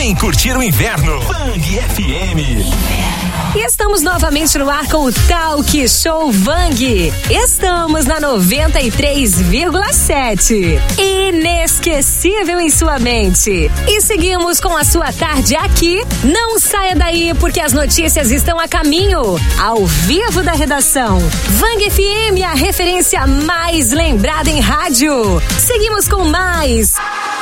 Vem curtir o inverno. Vang FM. E estamos novamente no ar com o Talk Show Vang. Estamos na 93,7. Inesquecível em sua mente. E seguimos com a sua tarde aqui. Não saia daí porque as notícias estão a caminho. Ao vivo da redação. Vang FM, a referência mais lembrada em rádio. Seguimos com mais